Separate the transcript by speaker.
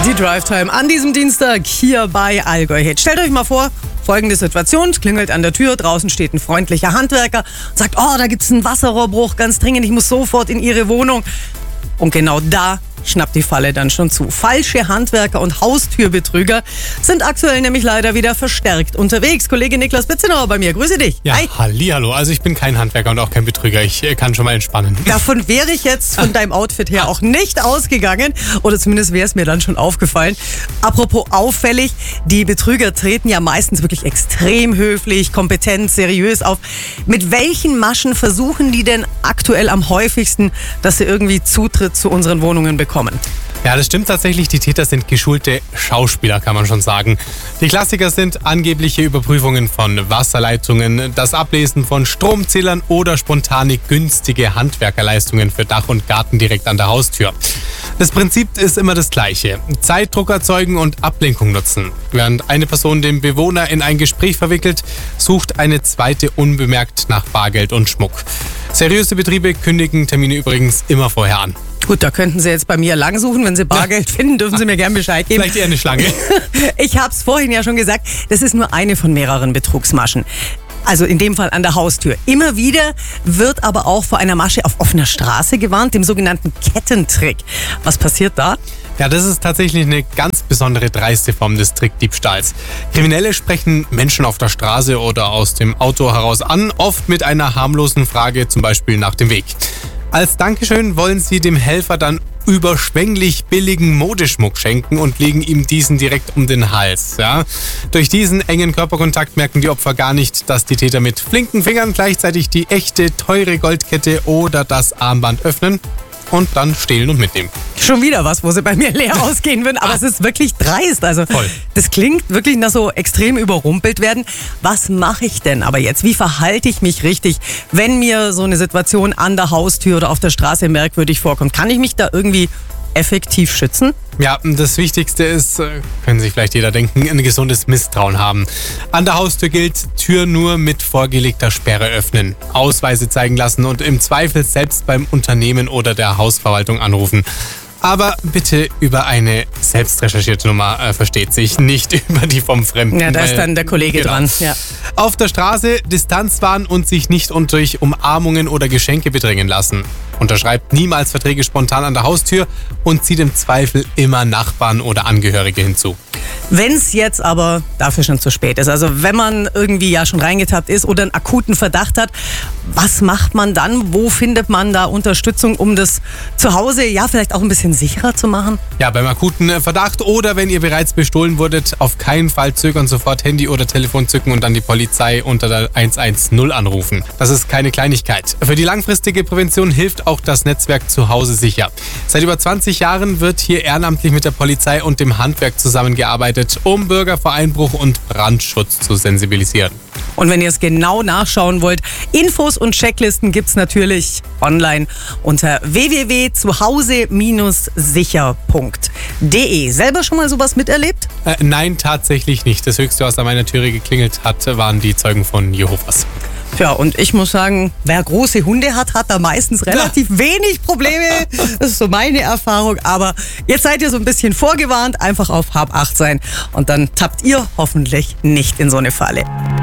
Speaker 1: Die Drive-Time an diesem Dienstag hier bei Allgäu Hit. Stellt euch mal vor, folgende Situation, es klingelt an der Tür, draußen steht ein freundlicher Handwerker und sagt, oh, da gibt's einen Wasserrohrbruch, ganz dringend, ich muss sofort in Ihre Wohnung. Und genau da schnappt die Falle dann schon zu. Falsche Handwerker und Haustürbetrüger sind aktuell nämlich leider wieder verstärkt unterwegs. Kollege Niklas Bitzenauer bei mir, grüße dich.
Speaker 2: Ja,
Speaker 1: Hi.
Speaker 2: hallihallo. Also ich bin kein Handwerker und auch kein Betrüger. Ich kann schon mal entspannen.
Speaker 1: Davon wäre ich jetzt von deinem Outfit her auch nicht ausgegangen. Oder zumindest wäre es mir dann schon aufgefallen. Apropos auffällig, die Betrüger treten ja meistens wirklich extrem höflich, kompetent, seriös auf. Mit welchen Maschen versuchen die denn aktuell am häufigsten, dass sie irgendwie Zutritt zu unseren Wohnungen bekommen?
Speaker 2: Ja, das stimmt tatsächlich. Die Täter sind geschulte Schauspieler, kann man schon sagen. Die Klassiker sind angebliche Überprüfungen von Wasserleitungen, das Ablesen von Stromzählern oder spontane günstige Handwerkerleistungen für Dach und Garten direkt an der Haustür. Das Prinzip ist immer das gleiche. Zeitdruck erzeugen und Ablenkung nutzen. Während eine Person den Bewohner in ein Gespräch verwickelt, sucht eine zweite unbemerkt nach Bargeld und Schmuck. Seriöse Betriebe kündigen Termine übrigens immer vorher an.
Speaker 1: Gut, da könnten Sie jetzt bei mir lang suchen. Wenn Sie Bargeld finden, dürfen Sie mir gern Bescheid geben.
Speaker 2: Vielleicht eher eine Schlange.
Speaker 1: Ich habe es vorhin ja schon gesagt, das ist nur eine von mehreren Betrugsmaschen. Also in dem Fall an der Haustür. Immer wieder wird aber auch vor einer Masche auf offener Straße gewarnt, dem sogenannten Kettentrick. Was passiert da?
Speaker 2: Ja, das ist tatsächlich eine ganz besondere dreiste Form des Trickdiebstahls. Kriminelle sprechen Menschen auf der Straße oder aus dem Auto heraus an, oft mit einer harmlosen Frage, zum Beispiel nach dem Weg. Als Dankeschön wollen sie dem Helfer dann überschwänglich billigen Modeschmuck schenken und legen ihm diesen direkt um den Hals. Ja? Durch diesen engen Körperkontakt merken die Opfer gar nicht, dass die Täter mit flinken Fingern gleichzeitig die echte, teure Goldkette oder das Armband öffnen und dann stehlen und mitnehmen.
Speaker 1: Schon wieder was, wo sie bei mir leer ausgehen würden, aber es ist wirklich dreist. Also
Speaker 2: Voll.
Speaker 1: Das klingt wirklich nach so extrem überrumpelt werden. Was mache ich denn aber jetzt? Wie verhalte ich mich richtig, wenn mir so eine Situation an der Haustür oder auf der Straße merkwürdig vorkommt? Kann ich mich da irgendwie effektiv schützen?
Speaker 2: Ja, das Wichtigste ist, können sich vielleicht jeder denken, ein gesundes Misstrauen haben. An der Haustür gilt, Tür nur mit vorgelegter Sperre öffnen, Ausweise zeigen lassen und im Zweifel selbst beim Unternehmen oder der Hausverwaltung anrufen. Aber bitte über eine selbst recherchierte Nummer, versteht sich, nicht über die vom Fremden.
Speaker 1: Ja, da ist dann der Kollege dran. Ja.
Speaker 2: Auf der Straße Distanz wahren und sich nicht durch Umarmungen oder Geschenke bedrängen lassen. Unterschreibt niemals Verträge spontan an der Haustür und zieht im Zweifel immer Nachbarn oder Angehörige hinzu.
Speaker 1: Wenn es jetzt aber dafür schon zu spät ist, also wenn man irgendwie ja schon reingetappt ist oder einen akuten Verdacht hat, was macht man dann? Wo findet man da Unterstützung, um das zu Hause ja vielleicht auch ein bisschen sicherer zu machen?
Speaker 2: Ja, beim akuten Verdacht oder wenn ihr bereits bestohlen wurdet, auf keinen Fall zögern, sofort Handy oder Telefon zücken und dann die Polizei unter der 110 anrufen. Das ist keine Kleinigkeit. Für die langfristige Prävention hilft auch das Netzwerk Zuhause sicher. Seit über 20 Jahren wird hier ehrenamtlich mit der Polizei und dem Handwerk zusammengearbeitet, um Bürger vor Einbruch und Brandschutz zu sensibilisieren.
Speaker 1: Und wenn ihr es genau nachschauen wollt, Infos und Checklisten gibt's natürlich online unter www.zuhause-sicher.de. Selber schon mal sowas miterlebt?
Speaker 2: Nein, tatsächlich nicht. Das Höchste, was an meiner Türe geklingelt hat, waren die Zeugen von Jehovas.
Speaker 1: Ja, und ich muss sagen, wer große Hunde hat, hat da meistens relativ wenig Probleme. Das ist so meine Erfahrung. Aber jetzt seid ihr so ein bisschen vorgewarnt. Einfach auf Hab 8 sein. Und dann tappt ihr hoffentlich nicht in so eine Falle.